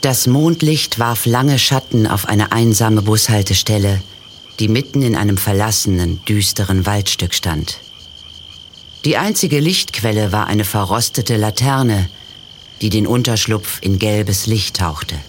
Das Mondlicht warf lange Schatten auf eine einsame Bushaltestelle, die mitten in einem verlassenen, düsteren Waldstück stand. Die einzige Lichtquelle war eine verrostete Laterne, die den Unterschlupf in gelbes Licht tauchte.